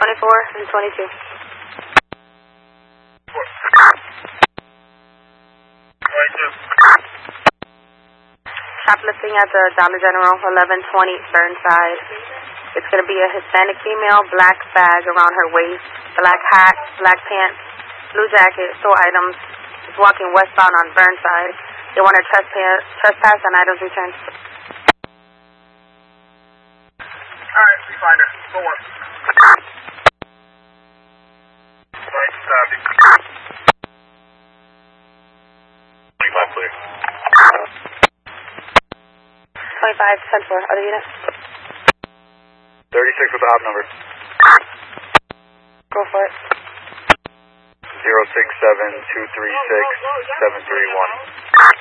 24 and 22. Shoplifting at the Dollar General, 1120 Burnside. It's going to be a Hispanic female, black bag around her waist, black hat, black pants, blue jacket, store items. She's walking westbound on Burnside. They want to trespass on items returned. Alright, we find her. Go on. Right, stop it. 25 clear. 25, 10-4. Other unit? 36 with the hop number. Go for it. 067-236-731.